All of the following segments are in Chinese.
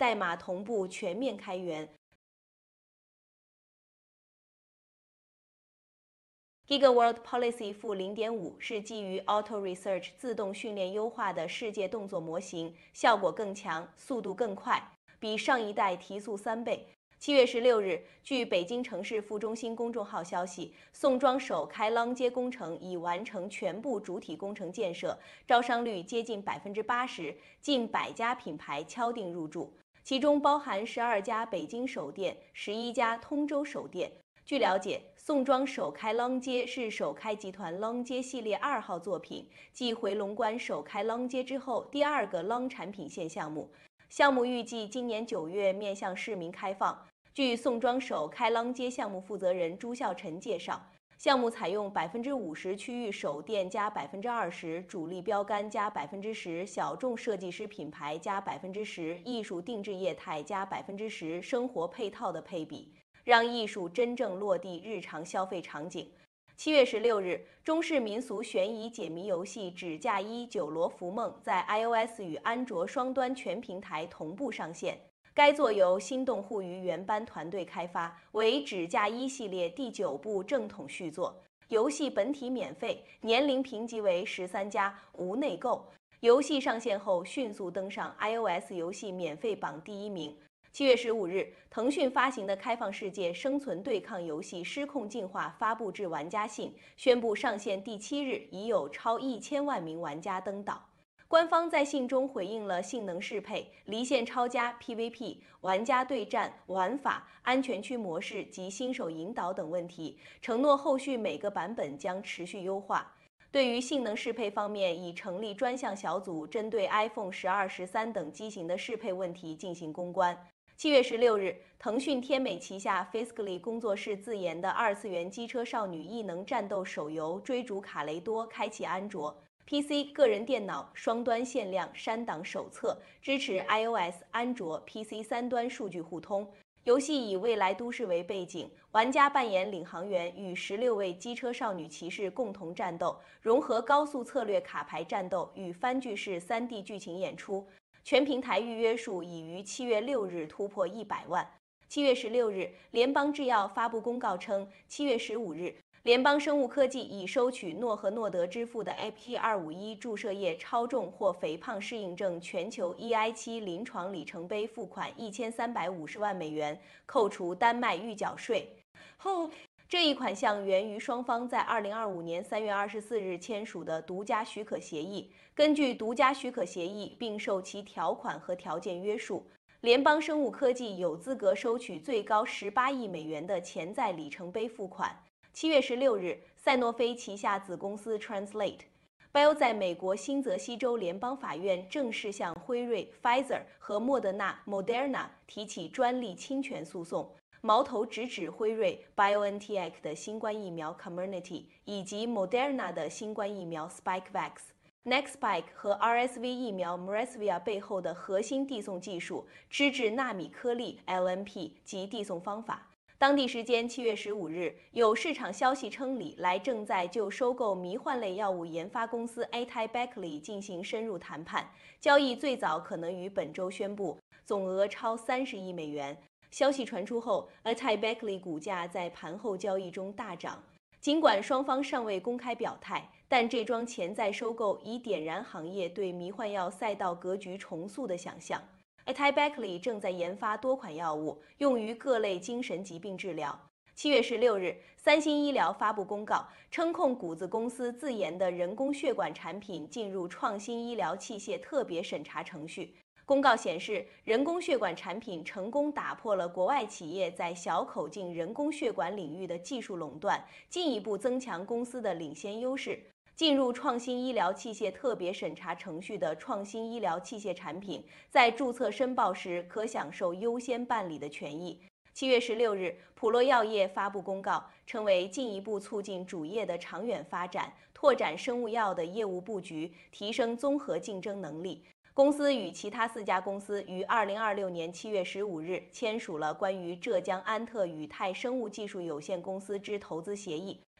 代码同步全面开源。GigaWorld Policy 0.5是基于 Auto Research 自动训练优化的世界动作模型，效果更强，速度更快，比上一代提速3倍。7月16日，据北京城市副中心公众号消息，宋庄首开啷街工程已完成全部主体工程建设，招商率接近80%，近100家品牌敲定入驻，其中包含12家北京首店、11家通州首店。据了解，宋庄首开啷街是首开集团啷街系列2号作品，继回龙观首开啷街之后第2个啷产品线项目。项目预计今年9月面向市民开放。据宋庄首开啷街项目负责人朱孝臣介绍，项目采用50%区域首店加20%主力标杆加10%小众设计师品牌加10%艺术定制业态加10%生活配套的配比，让艺术真正落地日常消费场景。7月16日，中式民俗悬疑解谜游戏《纸嫁衣九罗浮梦》在 iOS 与安卓双端全平台同步上线。该作由心动互娱原班团队开发，为《纸嫁衣》系列第9部正统续作。游戏本体免费，年龄评级为13+，无内购。游戏上线后迅速登上 iOS 游戏免费榜第1名。7月15日，腾讯发行的开放世界生存对抗游戏《失控进化》发布至玩家信，宣布上线第7日已有超1000万名玩家登岛。官方在信中回应了性能适配、离线超加 PVP、玩家对战、玩法、安全区模式及新手引导等问题，承诺后续每个版本将持续优化。对于性能适配方面，已成立专项小组，针对 iPhone 12、13等机型的适配问题进行攻关。7月16日，腾讯天美旗下 Fiscally 工作室自研的2次元机车少女异能战斗手游《追逐卡雷多》开启安卓、PC、个人电脑双端限量删档手册，支持 iOS、安卓、PC 3端数据互通。游戏以未来都市为背景，玩家扮演领航员，与16位机车少女骑士共同战斗，融合高速策略卡牌战斗与番剧式3D 剧情演出。全平台预约数已于7月6日突破100万。7月16日，联邦制药发布公告称，7月15日，联邦生物科技已收取诺和诺德支付的 AP251 注射液超重或肥胖适应症全球 EI7 临床里程碑付款1350万美元，扣除丹麦预缴税后。这一款项源于双方在2025年3月24日签署的独家许可协议。根据独家许可协议，并受其条款和条件约束，联邦生物科技有资格收取最高18亿美元的潜在里程碑付款。7月16日，赛诺菲旗下子公司 Translate Bio 在美国新泽西州联邦法院正式向辉瑞、Pfizer 和莫德纳 Moderna 提起专利侵权诉讼。矛头直指辉瑞 BioNTech 的新冠疫苗 Comirnaty 以及 Moderna 的新冠疫苗 Spikevax、Nextspike 和 RSV 疫苗 Mresvia 背后的核心递送技术、脂质纳米颗粒 LNP 及递送方法。当地时间7月15日，有市场消息称，李来正在就收购迷幻类药物研发公司 AtaiBeckley 进行深入谈判，交易最早可能于本周宣布，总额超30亿美元。消息传出后 ，AtaiBeckley 股价在盘后交易中大涨。尽管双方尚未公开表态，但这桩潜在收购已点燃行业对迷幻药赛道格局重塑的想象。AtaiBeckley 正在研发多款药物，用于各类精神疾病治疗。7月16日，三星医疗发布公告，称控股子公司自研的人工血管产品进入创新医疗器械特别审查程序。公告显示，人工血管产品成功打破了国外企业在小口径人工血管领域的技术垄断，进一步增强公司的领先优势。进入创新医疗器械特别审查程序的创新医疗器械产品，在注册申报时可享受优先办理的权益。7月16日，普洛药业发布公告，称为进一步促进主业的长远发展，拓展生物药的业务布局，提升综合竞争能力。公司与其他4家公司于2026年7月15日签署了关于浙江安特宇泰生物技术有限公司之投资协议，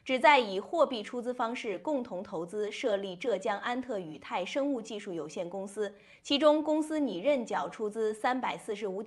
旨在以货币出资方式共同投资设立浙江安特宇泰生物技术有限公司，其中公司拟认缴出资345.5